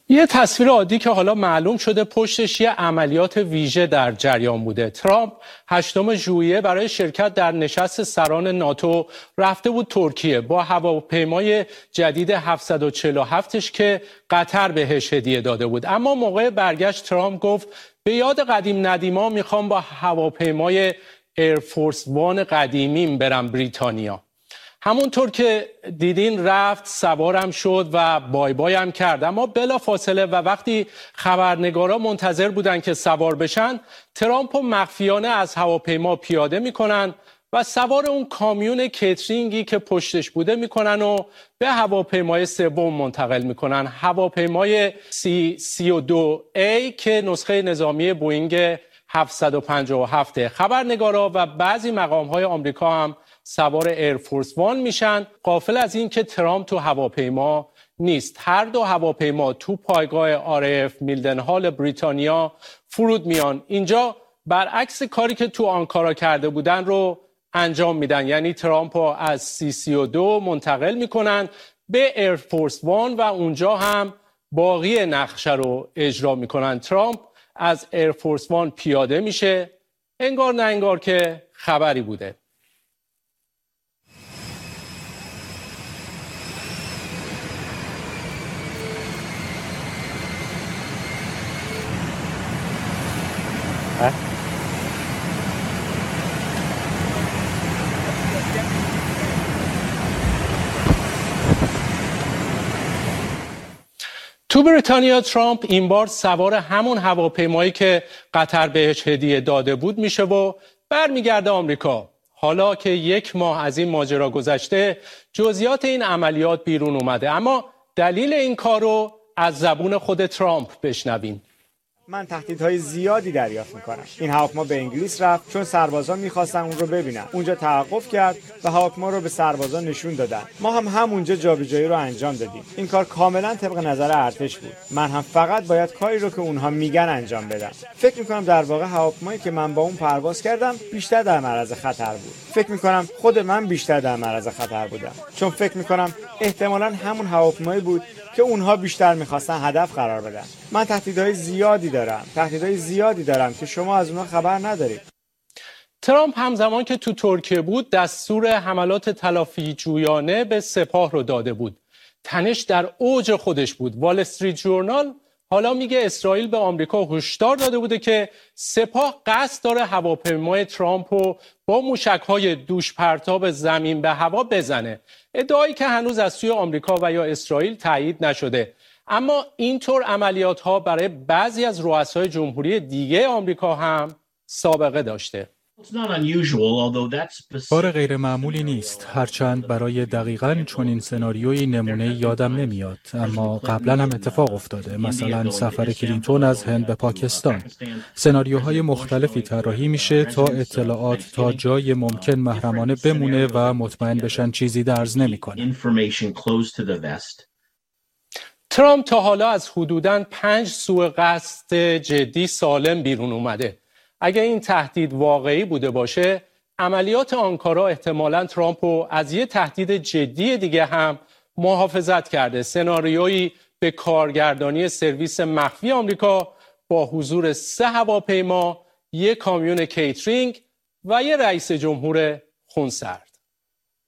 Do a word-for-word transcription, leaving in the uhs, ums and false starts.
یه تصویر عادی که حالا معلوم شده پشتش یه عملیات ویژه در جریان بوده. ترامپ هشتم ژوئیه برای شرکت در نشست سران ناتو رفته بود ترکیه با هواپیمای جدید هفتصد و چهل و هفتش که قطر بهش هدیه داده بود. اما موقع برگشت ترامپ گفت به یاد قدیم ندیما میخوام با هواپیمای ایرفورس وان قدیمیم برم بریتانیا. همونطور که دیدین رفت، سوارم شد و بای بای هم کرد. اما بلا فاصله و وقتی خبرنگارا منتظر بودن که سوار بشن، ترامپ و مخفیانه از هواپیما پیاده میکنن و سوار اون کامیون کیترینگی که پشتش بوده میکنن و به هواپیمای سوم منتقل میکنن، هواپیمای سی سی و دو ای که نسخه نظامی بوئینگ هفتصد و پنجاه و هفت. خبرنگارا و بعضی مقام‌های آمریکا هم سوار ایرفورس وان میشن، غافل از این که ترامپ تو هواپیما نیست. هر دو هواپیما تو پایگاه آر اف میلدنهال بریتانیا فرود میان. اینجا برعکس کاری که تو آنکارا کرده بودن رو انجام میدن، یعنی ترامپ رو از سی سی و دو منتقل میکنن به ایرفورس وان و اونجا هم باقی نقشه رو اجرا میکنن. ترامپ از ایرفورس وان پیاده میشه، انگار نه انگار که خبری بوده. تو بریتانیا ترامپ این بار سوار همون هواپیمایی که قطر بهش هدیه داده بود میشه و برمیگرده آمریکا. حالا که یک ماه از این ماجرا گذشته، جزئیات این عملیات بیرون اومده، اما دلیل این کار رو از زبون خود ترامپ بشنویم. من تهدیدهای زیادی دریافت میکنم. این هواپیما به انگلیس رفت چون سربازان میخواستن اون رو ببینن. اونجا توقف کرد و هواپیما رو به سربازان نشون دادن. ما هم همونجا جابجایی رو انجام دادیم. این کار کاملا طبق نظر ارتش بود. من هم فقط باید کاری رو که اونها میگن انجام بدم. فکر میکنم در واقع هواپیمایی که من با اون پرواز کردم بیشتر در معرض خطر بود. فکر میکنم خود من بیشتر در معرض خطر بودم، چون فکر میکنم احتمالاً همون هواپیمایی بود که اونها بیشتر میخواستن هدف قرار بدن. من تهدیدهای زیادی دارم تهدیدهای زیادی دارم که شما از اونها خبر ندارید. ترامپ همزمان که تو ترکیه بود دستور حملات تلافی جویانه به سپاه رو داده بود. تنش در اوج خودش بود. وال استریت جورنال حالا میگه اسرائیل به آمریکا هشدار داده بوده که سپاه قصد داره هواپیمای ترامپ رو با موشک‌های دوش پرتاب زمین به هوا بزنه. ادعایی که هنوز از سوی آمریکا و یا اسرائیل تایید نشده. اما اینطور عملیات ها برای بعضی از رؤسای جمهوری دیگه آمریکا هم سابقه داشته. کار غیر معمولی نیست، هرچند برای دقیقاً چنین سناریوی نمونه یادم نمیاد، اما قبلا هم اتفاق افتاده، مثلا سفر کلینتون از هند به پاکستان. سناریوهای مختلفی طراحی میشه تا اطلاعات تا جای ممکن محرمانه بمونه و مطمئن بشن چیزی درز نمیکنه. ترامپ تا حالا از حدوداً پنج سوء قصد جدی سالم بیرون اومده. اگه این تهدید واقعی بوده باشه، عملیات آنکارا احتمالاً ترامپ رو از یه تهدید جدی دیگه هم محافظت کرده. سناریویی به کارگردانی سرویس مخفی آمریکا با حضور سه هواپیما، یک کامیون کیترینگ و یه رئیس جمهور خونسرد.